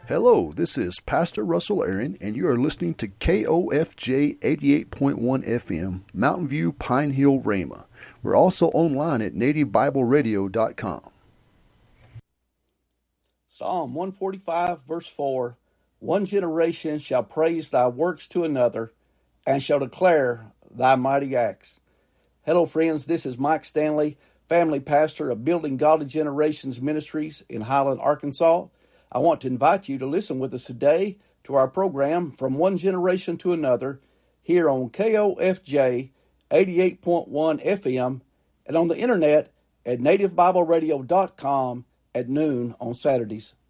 Hello, this is Pastor Russell Aaron, and you are listening to KOFJ 88.1 FM, Mountain View, Pine Hill, Rhema. We're also online at nativebibleradio.com. Psalm 145, verse 4, One generation shall praise thy works to another, and shall declare thy mighty acts. Hello, friends. This is Mike Stanley, family pastor of Building Godly Generations Ministries in Highland, Arkansas. I want to invite you to listen with us today to our program From One Generation to Another here on KOFJ 88.1 FM and on the internet at nativebibleradio.com at noon on Saturdays.